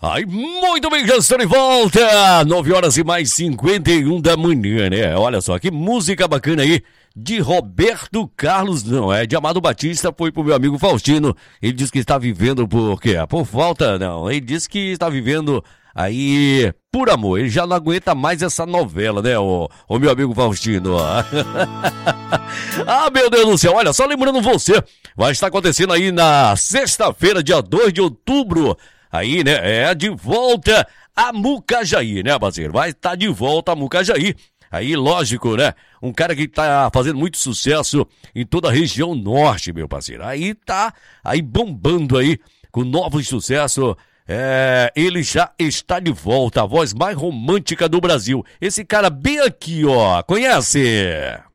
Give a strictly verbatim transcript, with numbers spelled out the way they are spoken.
Ai, muito bem, já estou de volta! nove horas e mais cinquenta e um da manhã, né? Olha só, que música bacana aí, de Roberto Carlos, não, é de Amado Batista, foi pro meu amigo Faustino. Ele disse que está vivendo por quê? Por falta, não, ele disse que está vivendo aí por amor. Ele já não aguenta mais essa novela, né, o, o meu amigo Faustino. Ah, meu Deus do céu, olha, só lembrando você, vai estar acontecendo aí na sexta-feira, dia dois de outubro, aí, né, é de volta a Mucajaí, né, parceiro? Vai estar de volta a Mucajaí. Aí, lógico, né? Um cara que tá fazendo muito sucesso em toda a região norte, meu parceiro. Aí tá aí bombando aí com novos sucessos. É, ele já está de volta, a voz mais romântica do Brasil. Esse cara bem aqui, ó. Conhece?